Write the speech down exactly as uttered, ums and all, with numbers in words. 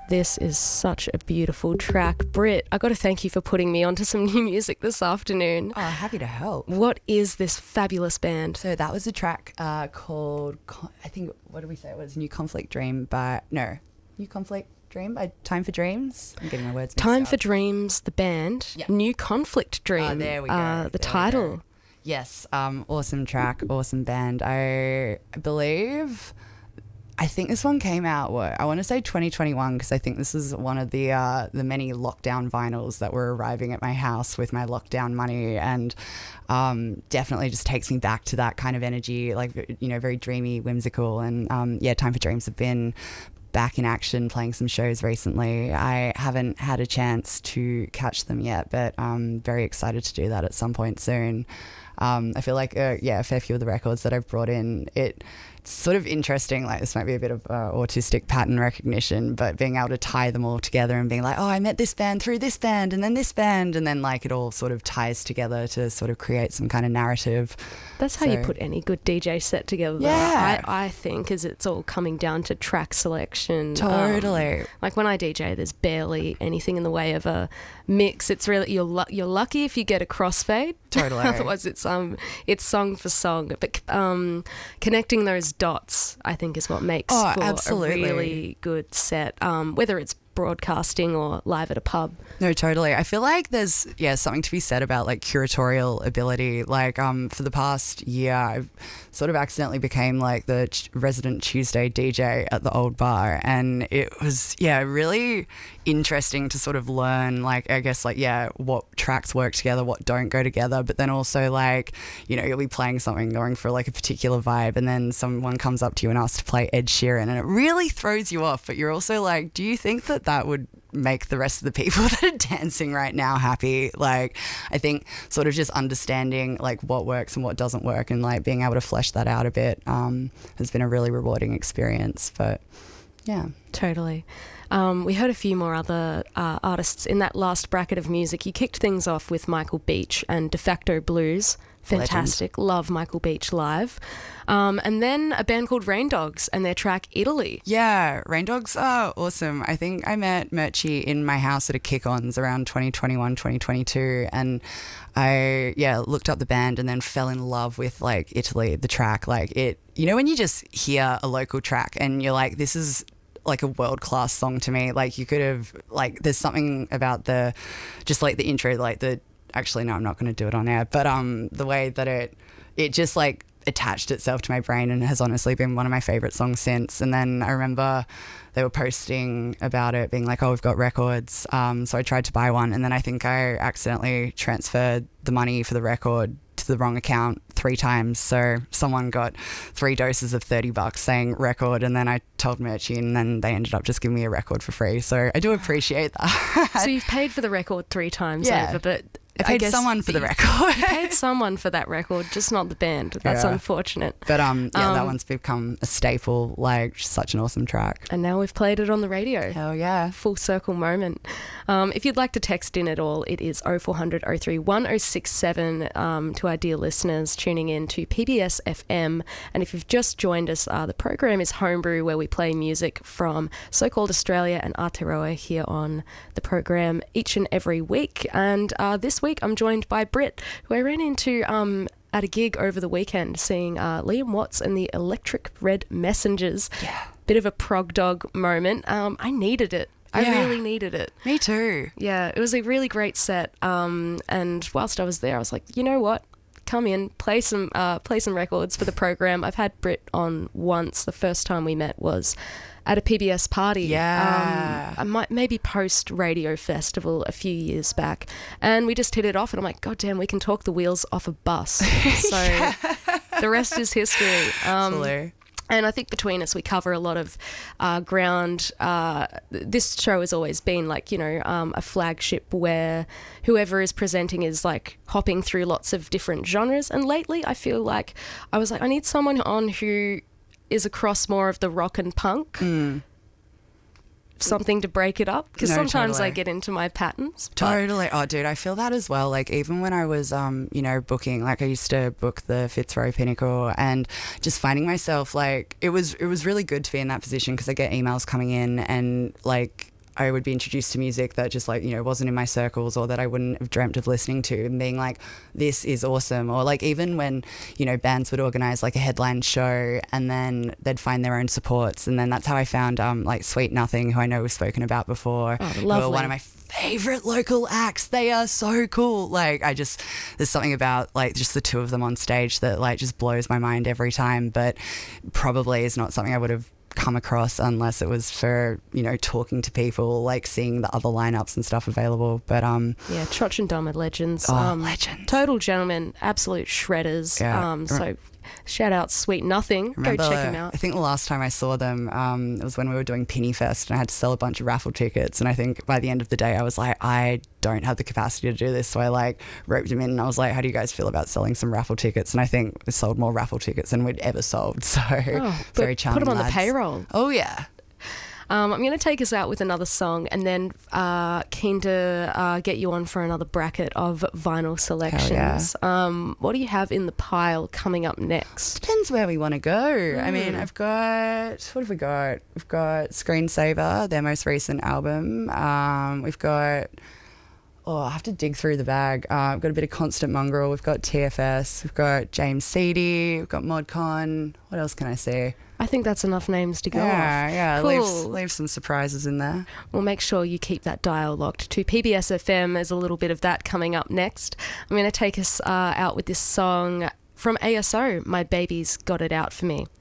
This is such a beautiful track. Britt, I got to thank you for putting me onto some new music this afternoon. Oh, happy to help. What is this fabulous band? So that was a track uh, called, I think, what did we say? It was New Conflict Dream by, no, New Conflict Dream by Time for Dreams. I'm getting my words mixed Time up. for Dreams, the band. Yeah. New Conflict Dream. Oh, there we go. Uh, the There we title. go. Yes, um, awesome track, awesome band. I believe... I think this one came out, what, I want to say twenty twenty-one, because I think this is one of the uh, the many lockdown vinyls that were arriving at my house with my lockdown money, and um, definitely just takes me back to that kind of energy, like, you know, very dreamy, whimsical, and um, yeah, Time for Dreams have been back in action playing some shows recently. I haven't had a chance to catch them yet, but I'm very excited to do that at some point soon. Um, I feel like, uh, yeah, a fair few of the records that I've brought in, it, it's sort of interesting, like this might be a bit of uh, autistic pattern recognition, but being able to tie them all together and being like, oh, I met this band through this band and then this band, and then like it all sort of ties together to sort of create some kind of narrative. That's how So- you put any good D J set together. though. Yeah. I, I think, is it's all coming down to track selection. Totally. Um, like when I D J, there's barely anything in the way of a mix. It's really, you're lu- you're lucky if you get a crossfade. Totally. Otherwise, it's um, it's song for song. But um, connecting those dots, I think, is what makes Oh, for absolutely. a really good set. Um, whether it's broadcasting or live at a pub. No, totally. I feel like there's, yeah, something to be said about like curatorial ability. Like um, for the past year, I've sort of accidentally became like the ch- resident Tuesday D J at the old bar. And it was, yeah, really interesting to sort of learn, like, I guess, like, yeah, what tracks work together, what don't go together. But then also like, you know, you'll be playing something going for like a particular vibe, and then someone comes up to you and asks to play Ed Sheeran, and it really throws you off. But you're also like, do you think that that would make the rest of the people that are dancing right now happy? Like, I think sort of just understanding like what works and what doesn't work, and like being able to flesh that out a bit um, has been a really rewarding experience. But yeah. Totally. Um, we heard a few more other uh, artists in that last bracket of music. You kicked things off with Michael Beach and De Facto Blues. Fantastic. Legend. Love Michael Beach live. Um, and then a band called Rain Dogs and their track Italy. Yeah, Rain Dogs are awesome. I think I met Murchie in my house at a kick-ons around twenty twenty-one, twenty twenty-two, and I, yeah, looked up the band and then fell in love with like Italy, the track. Like it, you know, when you just hear a local track and you're like, this is like a world-class song to me. Like you could have, like, there's something about the, just like the intro, like the, actually no, I'm not going to do it on air, but um the way that it it just like attached itself to my brain and has honestly been one of my favorite songs since. And then I remember they were posting about it being like, oh, we've got records, um so I tried to buy one, and then I think I accidentally transferred the money for the record to the wrong account three times, so someone got three doses of thirty bucks saying record, and then I told Murchie, and then they ended up just giving me a record for free. So I do appreciate that. So you've paid for the record three times Yeah. over, but I paid guess someone for the you- record. You paid someone for that record, just not the band. That's Yeah. unfortunate. But um, yeah, that Um, one's become a staple, like such an awesome track. And now we've played it on the radio. Hell yeah. Full circle moment. Um, if you'd like to text in at all, it is oh four hundred oh three one oh six seven um, to our dear listeners tuning in to P B S F M. And if you've just joined us, uh, the program is Homebrew, where we play music from So-Called Australia and Aotearoa here on the program each and every week. And uh, this week I'm joined by Britt, who I ran into um, at a gig over the weekend, seeing uh, Liam Watts and the Electric Red Messengers. Yeah. Bit of a prog dog moment. Um, I needed it. I Yeah. really needed it. Me too. Yeah, it was a really great set. Um, and whilst I was there, I was like, you know what? Come in, play some, uh, play some records for the program. I've had Britt on once. The first time we met was at a P B S party. Yeah. Um, I might maybe post Radio Festival a few years back, and we just hit it off. And I'm like, God damn, we can talk the wheels off a bus. So the rest is history. Um, Absolutely. And I think between us, we cover a lot of uh, ground. Uh, this show has always been like, you know, um, a flagship where whoever is presenting is like hopping through lots of different genres. And lately, I feel like I was like, I need someone on who is across more of the rock and punk. Mm. Something to break it up, because No, sometimes I totally. get into my patterns. but- Totally. Oh, dude, I feel that as well. Like, even when I was, um, you know, booking, like I used to book the Fitzroy Pinnacle, and just finding myself, like, it was, it was really good to be in that position, because I get emails coming in, and like, I would be introduced to music that just like, you know, wasn't in my circles or that I wouldn't have dreamt of listening to, and being like, this is awesome. Or like even when, you know, bands would organise like a headline show and then they'd find their own supports. And then that's how I found um like Sweet Nothing, who I know we've spoken about before. Oh, who lovely. are one of my favorite local acts. They are so cool. Like I just, there's something about like just the two of them on stage that like just blows my mind every time, but probably is not something I would have come across unless it was for, you know, talking to people, like seeing the other lineups and stuff available. But um yeah, Trotch and Dom are legends. Oh, um, legends. Total gentlemen, absolute shredders. Yeah. Um, so shout out Sweet Nothing. Remember, Go check them out. I think the last time I saw them, um, it was when we were doing Penny Fest and I had to sell a bunch of raffle tickets. And I think by the end of the day, I was like, I don't have the capacity to do this. So I like roped them in and I was like, how do you guys feel about selling some raffle tickets? And I think we sold more raffle tickets than we'd ever sold. So Oh, very put, charming put them on lads. the payroll. Oh, yeah. Um, I'm going to take us out with another song and then uh, keen to uh, get you on for another bracket of vinyl selections. Um, what do you have in the pile coming up next? Depends where we want to go. Mm. I mean, I've got, what have we got? We've got Screensaver, their most recent album. Um, we've got, oh, I have to dig through the bag. Uh, we've got a bit of Constant Mongrel. We've got T F S. We've got James Seedy. We've got ModCon. What else can I say? I think that's enough names to go yeah, off. yeah. Cool. Leave, leave some surprises in there. Well, make sure you keep that dial locked to P B S F M. There's a little bit of that coming up next. I'm going to take us uh, out with this song from A S O, My Baby's Got It Out For Me.